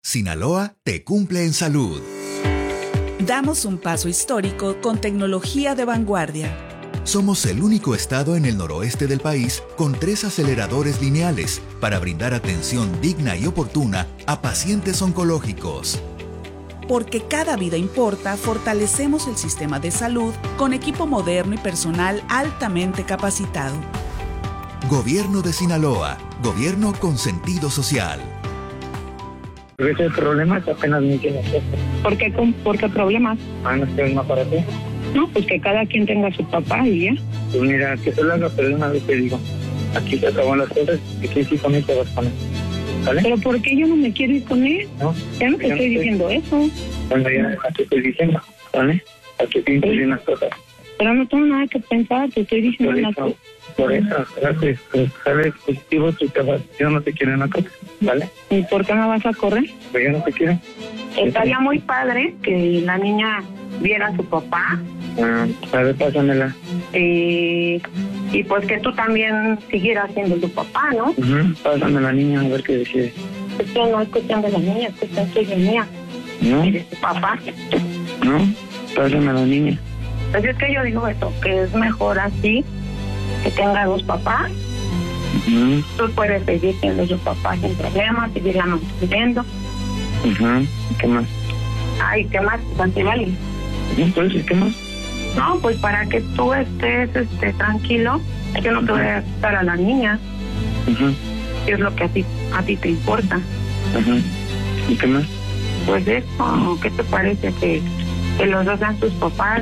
Sinaloa te cumple en salud. Damos un paso histórico con tecnología de vanguardia. Somos el único estado en el noroeste del país con 3 aceleradores lineales para brindar atención digna y oportuna a pacientes oncológicos. Porque cada vida importa, fortalecemos el sistema de salud con equipo moderno y personal altamente capacitado. Gobierno de Sinaloa, gobierno con sentido social. Ese problema es apenas me tiene esto. ¿Por qué problemas? No es problema para ti. No, pues que cada quien tenga su papá y ya. Pues mira, que se lo haga, pero de una vez te digo, aquí se acaban las cosas, y que sí con él te vas con él. ¿Vale? ¿Pero por qué yo no me quiero ir con él? ¿No? Ya no te estoy diciendo eso. Bueno, ya te estoy diciendo, ¿vale? Para que pienses bien las cosas. Pero no tengo nada que pensar, te estoy diciendo una cosa. Por eso, gracias. Pues sale positivo, yo no te quiero en la cosa, ¿vale? ¿Y por qué me vas a correr? Pues yo no te quiero. Estaría muy padre que la niña viera a su papá. A ver, pásamela. Y pues que tú también siguieras siendo tu papá, ¿no? Pásame la niña a ver qué decide. Es que no es cuestión de la niña, es cuestión tuya y mía. ¿No? Y de tu papá. ¿No? Pásame a la niña. Pues es que yo digo eso, que es mejor así, que tenga 2 papás. Tú puedes seguir siendo su papá sin problemas, seguirla manteniendo. ¿Qué más? Ay, ¿qué más? ¿Vale? Pues, ¿qué más? No, pues para que tú estés tranquilo, yo no te voy a quitar a la niña. ¿Qué es lo que a ti te importa? ¿Y qué más? Pues eso, ¿qué te parece? Que los dos sean tus papás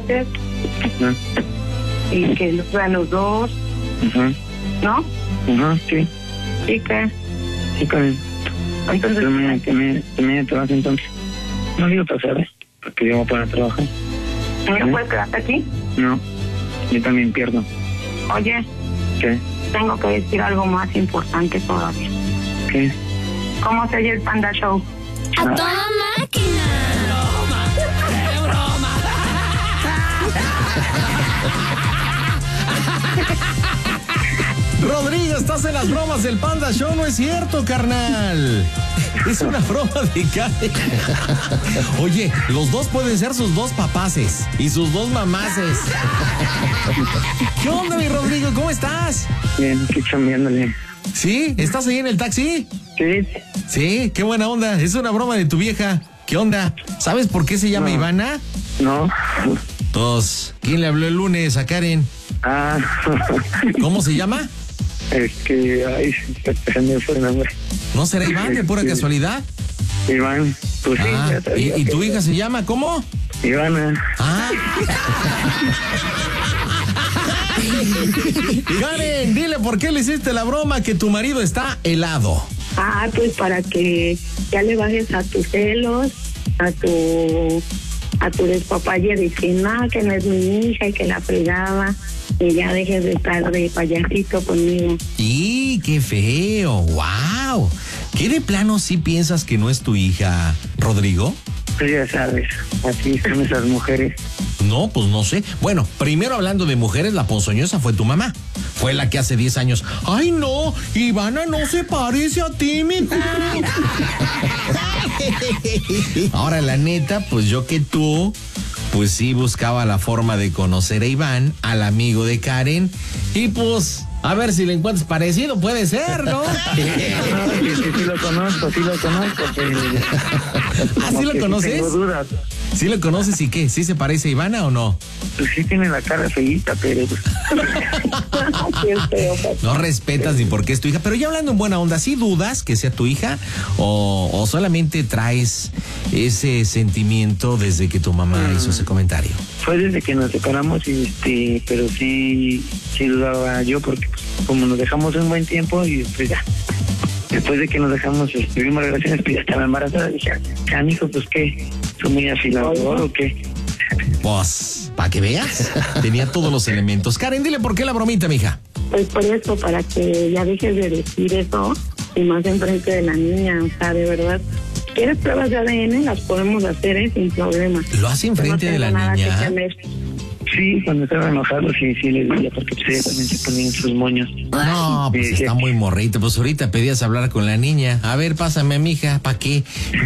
y que los vean los dos, ¿no? Sí. ¿Sí que? Sí, Karen. Entonces, que me trabajas entonces. No digo pasar, porque yo voy a poner a trabajar. ¿no puedes quedarte aquí? No, yo también pierdo. Oye, ¿Qué? tengo que decir algo más importante todavía. ¿Qué? ¿Cómo se oye el Panda Show? ¡A toda máquina! ¡Qué broma! Rodrigo, estás en las bromas del Panda Show, no es cierto, carnal. Es una broma de Karen. Oye, los dos pueden ser sus 2 papaces y sus 2 mamaces. ¿Qué onda, mi Rodrigo? ¿Cómo estás? Bien, aquí chambeándole. ¿Sí? ¿Estás ahí en el taxi? Sí. Sí, qué buena onda. Es una broma de tu vieja. ¿Qué onda? ¿Sabes por qué se llama Ivana? No. ¿Quién le habló el lunes a Karen? ¿Cómo se llama? Es que, ay, se me fue el nombre. ¿No será Iván de pura casualidad? Iván, pues sí. Ya sabía ¿Y que- tu hija se llama cómo? Ivana. Karen, dile por qué le hiciste la broma que tu marido está helado. Pues para que ya le bajes a tus celos, a tu despapalle de que no es mi hija y que la fregaba, y ya dejes de estar de payasito conmigo. ¡Y qué feo! ¡Wow! ¿Qué de plano sí piensas que no es tu hija, Rodrigo? Pues ya sabes, así son esas mujeres. No, pues no sé. Bueno, primero hablando de mujeres, la ponzoñosa fue tu mamá. Fue la que hace 10 años. ¡Ay, no! Ivana no se parece a ti, mija. Ahora, la neta, pues yo que tú, pues sí buscaba la forma de conocer a Iván, al amigo de Karen, y pues, a ver si le encuentras parecido, puede ser, ¿no? Sí lo conozco. ¿Ah, sí lo conoces? Tengo dudas. ¿Sí lo conoces y qué? ¿Sí se parece a Ivana o no? Pues sí tiene la cara feíta, pero... Qué feo. No respetas ni por qué es tu hija, pero ya hablando en buena onda, ¿sí dudas que sea tu hija o solamente traes ese sentimiento desde que tu mamá hizo ese comentario? Fue desde que nos separamos pero sí dudaba yo porque pues, como nos dejamos un buen tiempo y pues ya. Después de que nos dejamos, tuvimos relaciones, pues ya estaba embarazada. Dije, hijo, pues qué, ¿soy muy afilador o qué? Pues, para que veas, tenía todos los elementos. Karen, dile por qué la bromita, mija. Pues por eso, para que ya dejes de decir eso, y más enfrente de la niña, o sea, de verdad. Si quieres pruebas de ADN, las podemos hacer, sin problema. ¿Lo hace enfrente de la niña? Sí, cuando estaba enojado, sí les decía, porque pues ella también se ponía en sus moños. No, pues está muy morrito. Pues ahorita pedías hablar con la niña. A ver, pásame a mi hija, ¿para qué?